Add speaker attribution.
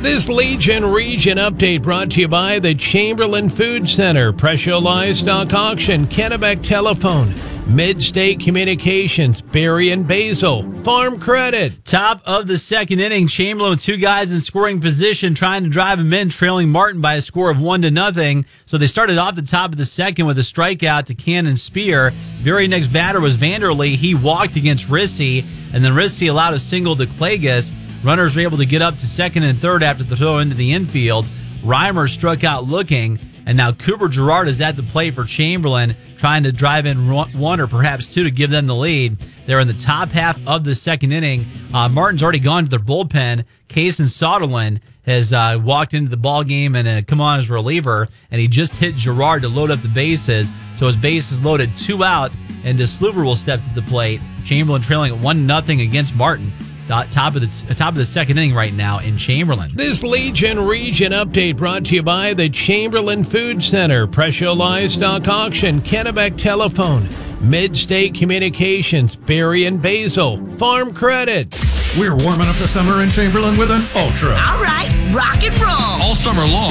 Speaker 1: This Legion Region update brought to you by the Chamberlain Food Center, Presho Livestock Auction, Kennebec Telephone, Mid-State Communications, Berry and Basil, Farm Credit.
Speaker 2: Top of the second inning, Chamberlain with two guys in scoring position trying to drive him in, trailing Martin by a score of 1-0. So they started off the top of the second with a strikeout to Cannon Spear. Very next batter was Vanderlee. He walked against Rissy, and then Rissy allowed a single to Clagus. Runners were able to get up to second and third after the throw into the infield. Reimer struck out looking, and now Cooper Girard is at the plate for Chamberlain, trying to drive in one or perhaps two to give them the lead. They're in the top half of the second inning. Martin's already gone to their bullpen. Kaysen Soderlund has walked into the ball game and come on as reliever, and he just hit Girard to load up the bases. So his bases loaded, 2 out, and DeSluver will step to the plate. Chamberlain trailing at 1-0 against Martin. Top of the second inning right now in Chamberlain.
Speaker 1: This Legion Region update brought to you by the Chamberlain Food Center, Presho Livestock Auction, Kennebec Telephone, Mid-State Communications, Berry and Basil, Farm Credit.
Speaker 3: We're warming up the summer in Chamberlain with an Ultra.
Speaker 4: All right, rock and roll.
Speaker 5: All summer long.